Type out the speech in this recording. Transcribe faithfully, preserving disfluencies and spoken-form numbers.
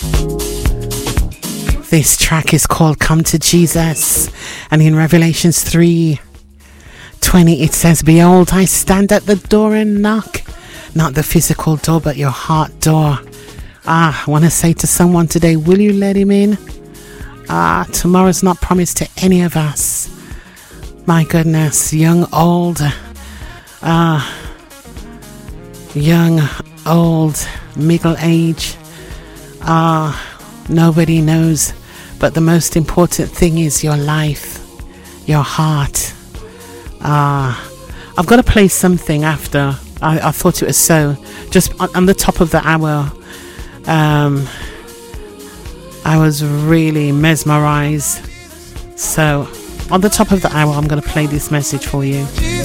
This track is called Come to Jesus, and in Revelations three twenty it says, behold, I stand at the door and knock. Not the physical door, but your heart door. Ah, I want to say to someone today, will you let him in? Ah, tomorrow's not promised to any of us. My goodness, young, old, ah, young, old, middle age, ah, nobody knows. But the most important thing is your life, your heart. Ah, I've got to play something after. I, I thought it was so. Just on, on the top of the hour, um, I was really mesmerized. So, on the top of the hour, I'm going to play this message for you.